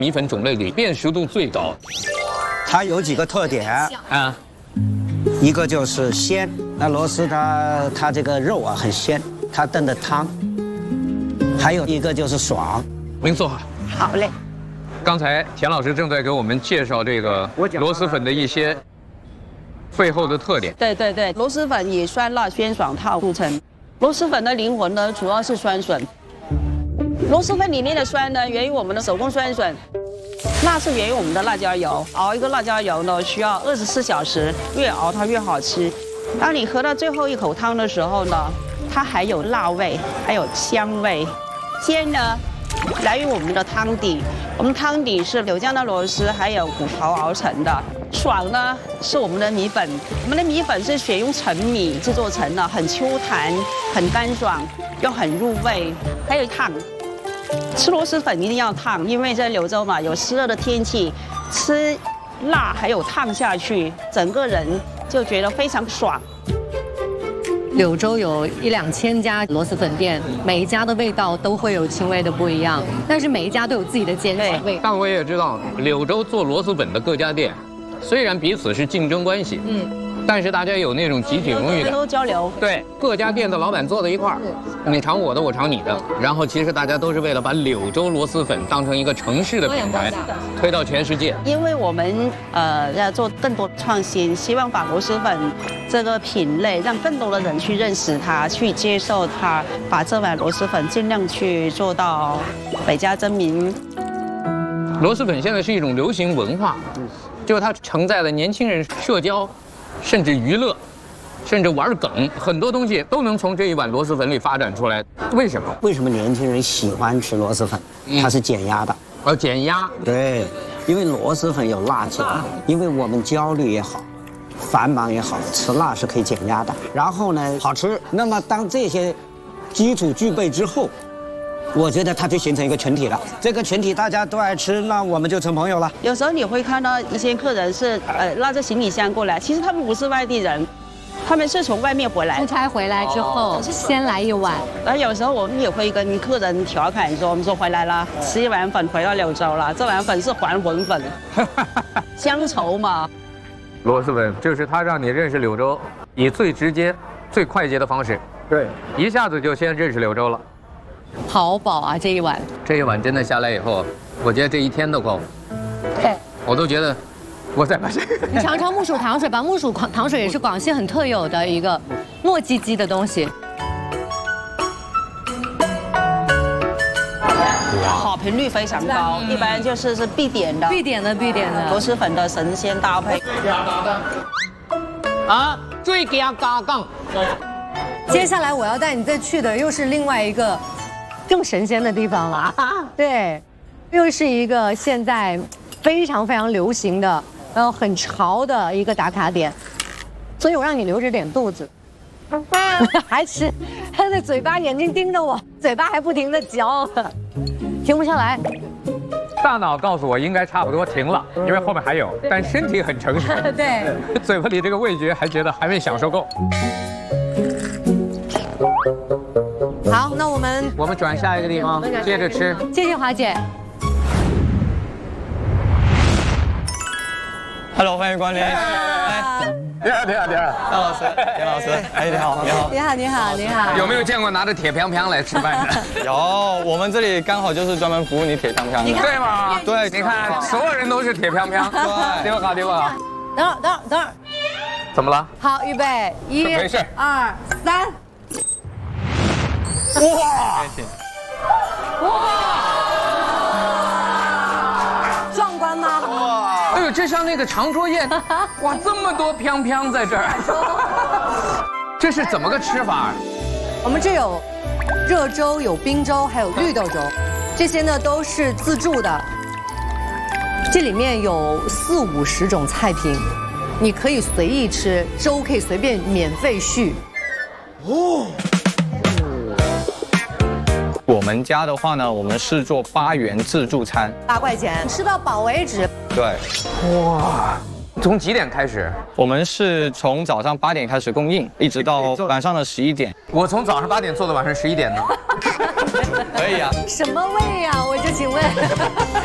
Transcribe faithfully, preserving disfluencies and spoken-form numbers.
米粉种类里辨识度最高。 它有几个特点啊， 一个就是鲜，那螺丝它它这个肉啊很鲜，它炖的汤。还有一个就是爽。 没错。 好嘞。 刚才田老师正在给我们介绍这个螺蛳粉的一些背后的特点。 对对对，螺蛳粉以酸辣鲜爽套著称。螺蛳粉的灵魂呢，主要是酸笋。螺蛳粉里面的酸呢，源于我们的手工酸笋。辣是源于我们的辣椒油，熬一个辣椒油呢，需要二十四小时，越熬它越好吃。当你喝到最后一口汤的时候呢，它还有辣味，还有香味。鲜呢，来源于我们的汤底，我们汤底是柳江的螺丝还有骨头熬成的。爽呢，是我们的米粉，我们的米粉是选用陈米制作成的，很 Q 弹，很干爽，又很入味，还有烫。吃螺蛳粉一定要烫，因为在柳州嘛，有湿热的天气，吃辣还有烫下去，整个人就觉得非常爽。 柳州有一两千家螺蛳粉店，每一家的味道都会有轻微的不一样，但是每一家都有自己的坚持味。 但我也知道，柳州做螺蛳粉的各家店，虽然彼此是竞争关系，嗯，但是大家有那种集体荣誉感， 都交流。 对，各家店的老板坐在一块儿，你尝我的，我尝你的，然后其实大家都是为了把柳州螺蛳粉当成一个城市的品牌，推到全世界。 因为我们呃要做更多创新，希望把螺蛳粉这个品类让更多的人去认识它，去接受它，把这碗螺蛳粉尽量去做到百家争鸣。 螺蛳粉现在是一种流行文化，就是它承载了年轻人社交，甚至娱乐，甚至玩梗，很多东西都能从这一碗螺蛳粉里发展出来。为什么？ 为什么年轻人喜欢吃螺蛳粉？它是减压的。 呃，减压。 对，因为螺蛳粉有辣椒，因为我们焦虑也好，繁忙也好，吃辣是可以减压的。然后呢，好吃。那么当这些基础具备之后，我觉得它就形成一个群体了。这个群体大家都爱吃，那我们就成朋友了。 有时候你会看到一些客人是呃拉着行李箱过来，其实他们不是外地人，他们是从外面回来。 出差回来之后，先来一碗。 然后有时候我们也会跟客人调侃说，我们说回来了，吃一碗粉回到柳州了，这碗粉是还魂粉，乡愁嘛。 螺蛳粉就是它让你认识柳州，以最直接、最快捷的方式，对，一下子就先认识柳州了。 好饱啊，这一碗。 这一碗真的下来以后，我觉得这一天都够。 对， 我都觉得，我再把这个。 你尝尝木薯糖水吧，木薯糖水也是广西很特有的一个糯叽叽的东西。 好评率非常高，一般就是是必点的。 必点的，必点的。 螺蛳粉的神仙搭配。 啊，最加加杠。 接下来我要带你再去的又是另外一个更神仙的地方了。对，又是一个现在非常非常流行的，然后很潮的一个打卡点，所以我让你留着点肚子，还吃，他的嘴巴眼睛盯着我，嘴巴还不停的嚼，停不下来。 大脑告诉我应该差不多停了，因为后面还有，但身体很诚实。 对， 嘴巴里这个味觉还觉得还没享受够。 好，那我们我们转下一个地方，接着吃。 谢谢华姐。 Hello， 欢迎光临。哎， 你好，你好，你好， 张老师，田老师，哎，你好，你好， 你好，你好，你好。 有没有见过拿着铁瓢瓢来吃饭的？ 有，我们这里刚好就是专门服务你铁瓢瓢的。 对吗？ 对， 你看，所有人都是铁瓢瓢。 对， 对不好，对不好。 等会儿，等会儿，等会儿。 怎么了？ 好，预备，一、 没事， 二、三。 哇！ 哇！壮观吗？ 哇！哎呦，这像那个长桌宴，哇，这么多飘飘在这儿，这是怎么个吃法？ 我们这有热粥、有冰粥，还有绿豆粥，这些呢都是自助的。这里面有四五十种菜品，你可以随意吃，粥可以随便免费续。 哦。我们家的话呢，我们是做八元自助餐， 八块钱吃到饱为止。 对， 哇，从几点开始？ 我们是从早上八点开始供应，一直到晚上的十一点。 我从早上八点做到晚上十一点呢。 可以啊。 什么味呀？我就请问。